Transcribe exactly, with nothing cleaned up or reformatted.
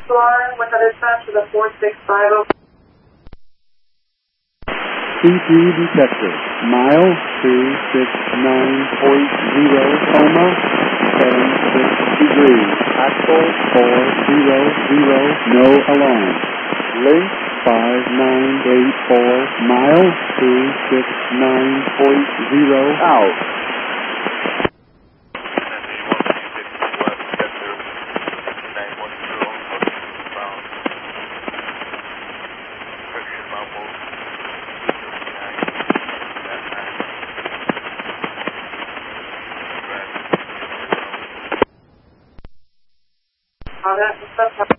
Explorer with a dispatch to the four six five zero. C three detector, mile two six nine point zero, coma, seven six degrees, axle four zero zero, no alarm. Link five nine eight four, mile two six nine point zero, out. Uh, that's